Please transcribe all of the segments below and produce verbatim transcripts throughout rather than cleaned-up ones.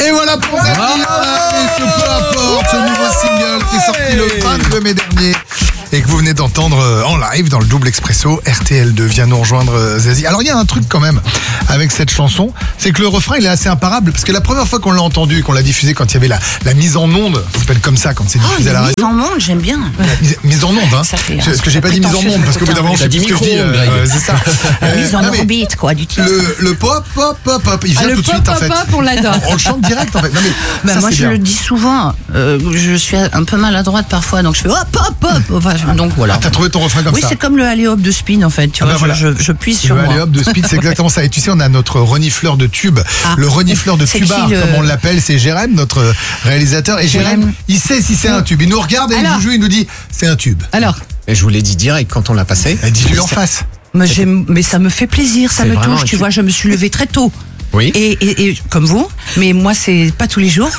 Et voilà pour Zazie, et ce peu importe, ce nouveau single qui est sorti le vingt-deux mai dernier et que vous venez d'entendre en live dans le Double Expresso. R T L deux vient nous rejoindre, Zazie. Alors il y a un truc quand même avec cette chanson, c'est que le refrain il est assez imparable, parce que la première fois qu'on l'a entendu, qu'on l'a diffusé quand il y avait la, la mise en onde, ça s'appelle comme ça quand c'est diffusé oh, à la radio. Mise en onde, j'aime bien. Mise, mise en onde, hein. Ça fait, parce que j'ai pas dit mise en onde, parce que bout d'un moment, je sais plus ce que je dis. Euh, c'est ça. La mise en non, orbite, quoi, du titre. Le, le pop, pop, pop, pop, il vient ah, tout de pop, suite pop, en fait. Pop, on l'adore. On le chante direct en fait. Non, mais bah ça, moi c'est je bien. le dis souvent, euh, je suis un peu maladroite parfois, donc je fais hop hop hop. Enfin, donc voilà. Ah, t'as trouvé ton refrain comme oui, ça. Oui, c'est comme le alley-hop de Speed en fait. Tu ah vois, bah voilà. je, je, je puise sur le moi. Le alley-hop de Speed, c'est exactement ça. Et tu sais, on a notre renifleur de tubes, ah, le renifleur de tubar, le... comme on l'appelle, c'est Jérém, notre réalisateur. Et Jérém, Jérém il sait si c'est un tube. Il nous regarde et Alors, il nous joue, il nous dit c'est un tube. Alors, et je vous l'ai dit direct quand on l'a passé. Dis-lui en face. Mais, mais ça me fait plaisir, ça me touche. Tu vois, je me suis levée très tôt. Oui. Et, et, et comme vous, mais moi c'est pas tous les jours.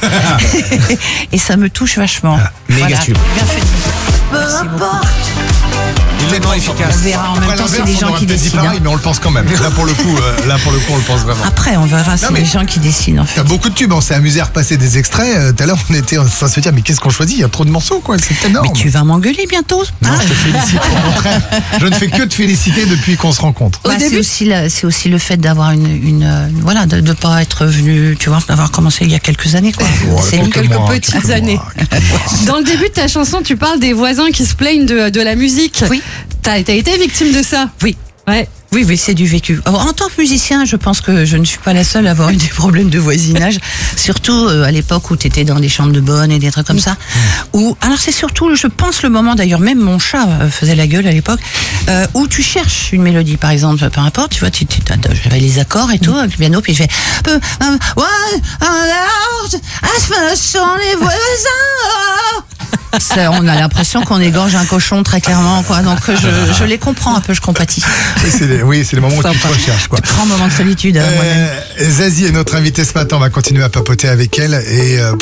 Et ça me touche vachement. Ah, méga voilà. tube. Bien fait. Merci beaucoup. Il est tellement efficace. On verra en même Après, temps, c'est les gens qui décident. Pareil, mais on le pense quand même. Là pour le coup, euh, là pour le coup, on le pense vraiment. Après, on verra, c'est les gens qui décident en fait. T'as beaucoup de tubes, on s'est amusé à repasser des extraits. Euh, tout à l'heure, on était en train de se dire, mais qu'est-ce qu'on choisit ? Il y a trop de morceaux, quoi. C'est énorme. Mais tu vas m'engueuler bientôt. Non, ah. je te félicite. Au contraire, je ne fais que te féliciter depuis qu'on se rencontre. Bah, c'est aussi, la, c'est aussi le fait d'avoir une, une, une voilà, de ne pas être venu, tu vois, d'avoir commencé il y a quelques années, quoi. Oh, c'est quelques moi, petites quelques années. Mois, Dans le début de ta chanson, tu parles des voisins qui se plaignent de, de la musique. Oui. T'as, t'as été victime de ça ? Oui. Ouais. Oui, oui, c'est du vécu. Alors, en tant que musicien, je pense que je ne suis pas la seule à avoir eu des problèmes de voisinage, surtout euh, à l'époque où tu étais dans des chambres de bonne et des trucs comme ça. Où, alors c'est surtout, je pense, le moment, d'ailleurs, même mon chat euh, faisait la gueule à l'époque, euh, où tu cherches une mélodie, par exemple, peu importe, tu vois, tu, tu j'avais les accords et tout, avec le piano, puis je fais, euh, euh, ouais, alors, ce sont les voisins. Ça, on a l'impression qu'on égorge un cochon très clairement, quoi. Donc je, je les comprends un peu, je compatis. Oui, c'est les, oui, c'est les moments où tu te recherches, quoi. Grand moment de solitude. Euh, Zazie est notre invitée ce matin. On va continuer à papoter avec elle et euh,